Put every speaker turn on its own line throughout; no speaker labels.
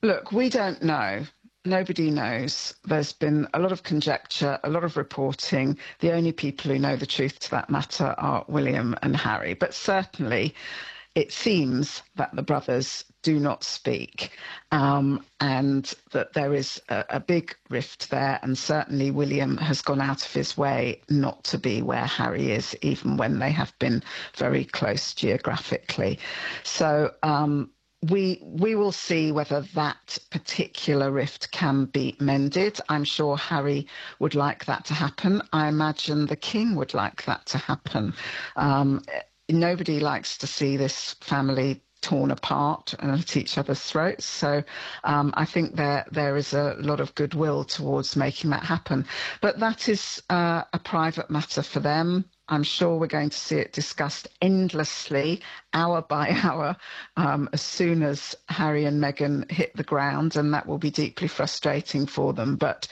Look, we don't know. Nobody knows. There's been a lot of conjecture, a lot of reporting. The only people who know the truth to that matter are William and Harry. But certainly, it seems that the brothers do not speak, and that there is a big rift there. And certainly, William has gone out of his way not to be where Harry is, even when they have been very close geographically. So, we will see whether that particular rift can be mended. I'm sure Harry would like that to happen. I imagine the king would like that to happen. Nobody likes to see this family torn apart and at each other's throats. So I think there is a lot of goodwill towards making that happen. But that is a private matter for them. I'm sure we're going to see it discussed endlessly, hour by hour, as soon as Harry and Meghan hit the ground, and that will be deeply frustrating for them. But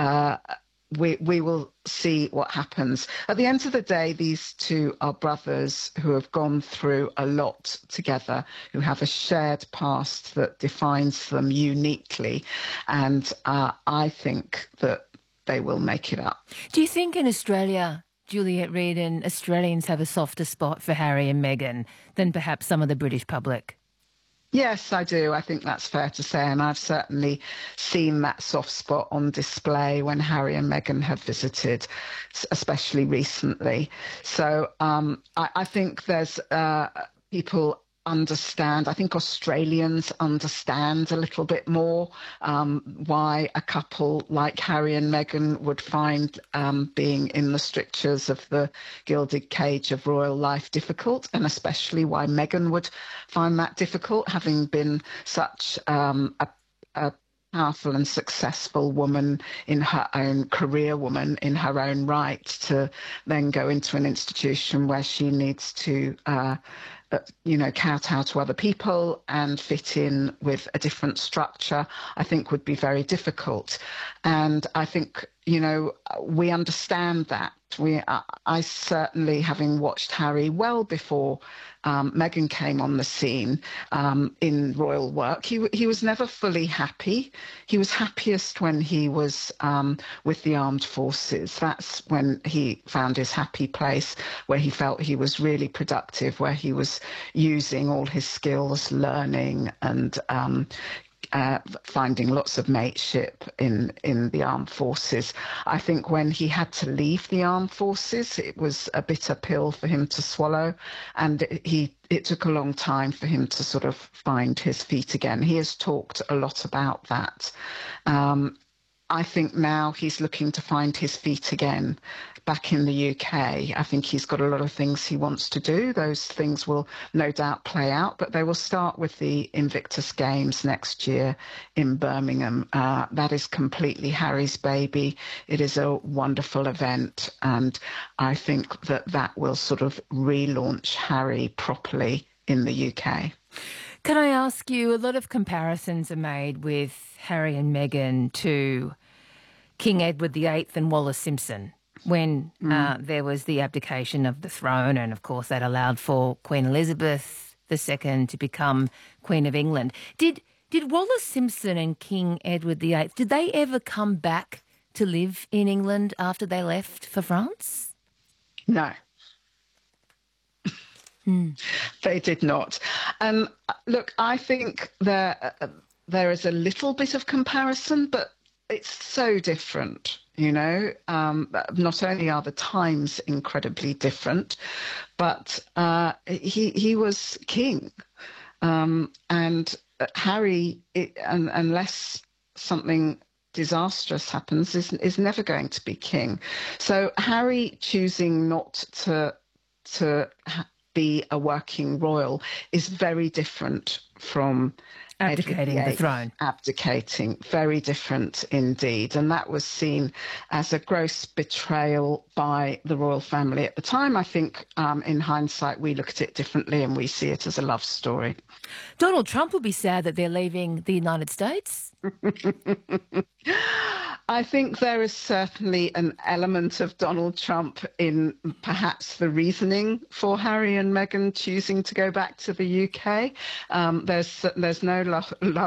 we will see what happens. At the end of the day, these two are brothers who have gone through a lot together, who have a shared past that defines them uniquely, and I think that they will make it up.
Do you think in Australia, Juliet Reed, and Australians have a softer spot for Harry and Meghan than perhaps some of the British public?
Yes, I do. I think that's fair to say. And I've certainly seen that soft spot on display when Harry and Meghan have visited, especially recently. So I think there's people understand. I think Australians understand a little bit more why a couple like Harry and Meghan would find being in the strictures of the gilded cage of royal life difficult, and especially why Meghan would find that difficult, having been such a powerful and successful woman in her own career, woman in her own right, to then go into an institution where she needs to kowtow to other people and fit in with a different structure, I think would be very difficult. And I think, we understand that. I certainly, having watched Harry well before Meghan came on the scene in royal work, he was never fully happy. He was happiest when he was with the armed forces. That's when he found his happy place, where he felt he was really productive, where he was using all his skills, learning and finding lots of mateship in the armed forces. I think when he had to leave the armed forces, it was a bitter pill for him to swallow, and it took a long time for him to sort of find his feet again. He has talked a lot about that. I think now he's looking to find his feet again back in the UK. I think he's got a lot of things he wants to do. Those things will no doubt play out, but they will start with the Invictus Games next year in Birmingham. That is completely Harry's baby. It is a wonderful event, and I think that will sort of relaunch Harry properly in the UK.
Can I ask you, a lot of comparisons are made with Harry and Meghan to King Edward VIII and Wallis Simpson when there was the abdication of the throne, and of course that allowed for Queen Elizabeth II to become Queen of England. Did Wallis Simpson and King Edward VIII, did they ever come back to live in England after they left for France?
No. They did not. Look, I think there is a little bit of comparison, but it's so different, Not only are the times incredibly different, but he was king. And Harry, unless something disastrous happens, is never going to be king. So Harry choosing not to be a working royal is very different from
abdicating the throne.
Abdicating, very different indeed. And that was seen as a gross betrayal by the royal family at the time. I think in hindsight, we look at it differently and we see it as a love story.
Donald Trump will be sad that they're leaving the United States.
I think there is certainly an element of Donald Trump in perhaps the reasoning for Harry and Meghan choosing to go back to the UK. There's no love